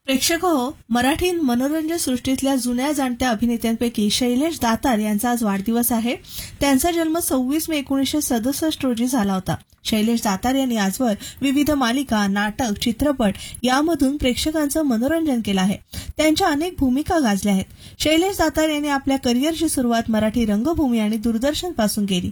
प्रेक्षक हो, मराठी मनोरंजन सृष्टीतल्या जुन्या जाणत्या अभिनेत्यांपैकी शैलेश दातार यांचा आज वाढदिवस आहे. त्यांचा जन्म 26 मे 1967 रोजी झाला होता. शैलेश दातार यांनी आजवर विविध मालिका, नाटक, चित्रपट यामधून प्रेक्षकांचं मनोरंजन केलं आहे. त्यांच्या अनेक भूमिका गाजल्या आहेत. शैलेश दातार यांनी आपल्या करिअरची सुरुवात मराठी रंगभूमी आणि दूरदर्शन पासून केली.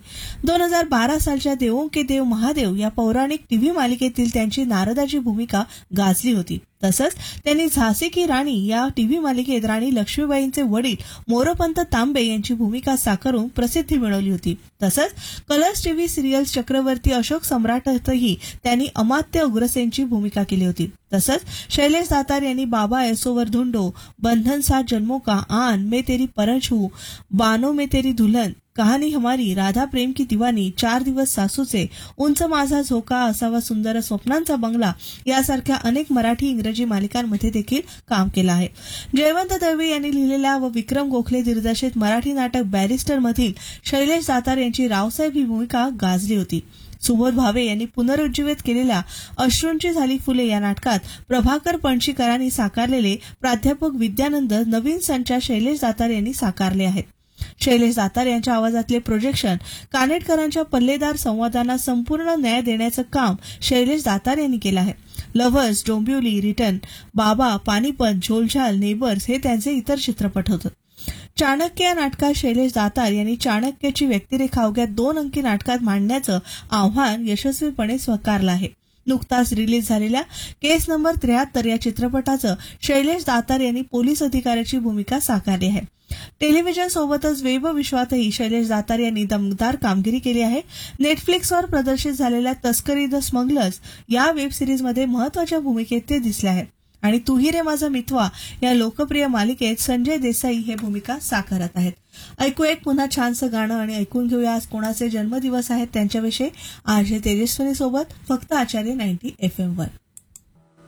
2012 सालच्या देवों के देव महादेव या पौराणिक टीव्ही मालिकेतील त्यांची नारदाची भूमिका गाजली होती. तसंच त्यांनी झाशी की राणी या टीव्ही मालिकेत राणी लक्ष्मीबाईंचे वडील मोरोपंत तांबे यांची भूमिका साकारून प्रसिद्धी मिळवली होती. तसंच colours TV serials Chakraborty Ashok सम्राटतही त्यांनी अमात्य उग्रसेनची भूमिका केली होती. तसंच शैलेश दातार यांनी बाबा ऐसोवर धुंडो, बंधन साथ जन्मों का, आन, मैं तेरी परछू, बानो में तेरी दुल्हन, कहानी हमारी, राधा प्रेम की दीवानी, 4 दिवस सासूचे, उंच माझा झोका, असावा सुंदर, स्वप्नांचा बंगला यासारख्या अनेक मराठी इंग्रजी मालिकांमध्ये देखील काम केलं आहे. जयवंत दळवी यांनी लिहिलेल्या व विक्रम गोखले दिग्दर्शित मराठी नाटक बॅरिस्टर मधील शैलेश दातार यांची रावसाहेब ही भूमिका गाजली होती. सुबोध भावे यांनी पुनरुज्जीवित केलेल्या अश्रूंची झाली फुले या नाटकात प्रभाकर पणशीकरांनी साकारलेले प्राध्यापक विद्यानंद नवीन संचार शैलेश दातार यांनी साकारले आहेत. शैलेश दातार यांच्या आवाजातले प्रोजेक्शन, कानेटकरांच्या पल्लेदार संवादांना संपूर्ण न्याय देण्याचं काम शैलेश दातार यांनी केलं आहे. लव्हर्स, डोंबिवली, रिटर्न, बाबा, पानिपत, झोलझाल, नेबर्स हे त्यांचे इतर चित्रपट होते. चाणक्य या नाटकात शैलेश दातार यांनी चाणक्याची व्यक्तिरेखा अवघ्या 2 अंकी नाटकात मांडण्याचं आव्हान यशस्वीपणे स्वीकारलं आहे. नुकताच रिलीज झालेल्या केस नंबर 73 या चित्रपटाचं शैलेश दातार यांनी पोलीस अधिकाऱ्याची भूमिका साकारली आहे. टेलिव्हिजन सोबतच वेब विश्वातही शैलेश दातार यांनी दमदार कामगिरी केली आहे. नेटफ्लिक्सवर प्रदर्शित झालेल्या तस्करी द स्मगलर्स या वेब सिरीजमध्ये महत्वाच्या भूमिकेत ते दिसले आहेत आणि तू ही रे माझा मितवा या लोकप्रिय मालिकेत संजय देसाई हे भूमिका साकारत आहेत. ऐकू एक पुन्हा छानसं गाणं आणि ऐकून घेऊया आज कोणाचे जन्मदिवस आहेत त्यांच्याविषयी आरजे तेजस्विनी सोबत फक्त आचार्य 90 FM वर.